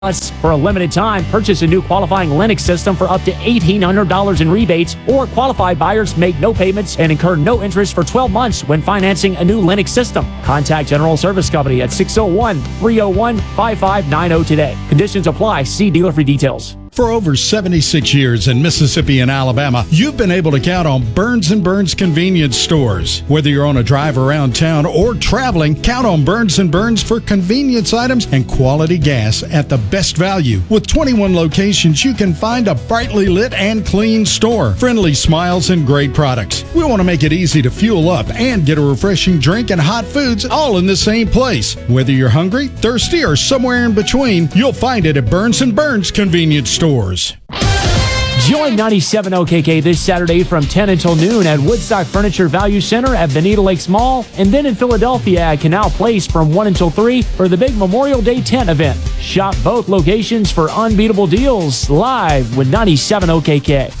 Plus, for a limited time, purchase a new qualifying Lennox system for up to $1,800 in rebates, or qualified buyers make no payments and incur no interest for 12 months when financing a new Lennox system. Contact General Service Company at 601-301-5590 today. Conditions apply. See dealer for details. For over 76 years in Mississippi and Alabama, you've been able to count on Burns & Burns convenience stores. Whether you're on a drive around town or traveling, count on Burns & Burns for convenience items and quality gas at the best value. With 21 locations, you can find a brightly lit and clean store, friendly smiles, and great products. We want to make it easy to fuel up and get a refreshing drink and hot foods all in the same place. Whether you're hungry, thirsty, or somewhere in between, you'll find it at Burns & Burns convenience stores. Join 97 OKK this Saturday from 10 until noon at Woodstock Furniture Value Center at Bonita Lakes Mall, and then in Philadelphia at Canal Place from 1 until 3 for the big Memorial Day tent event. Shop both locations for unbeatable deals live with 97 OKK.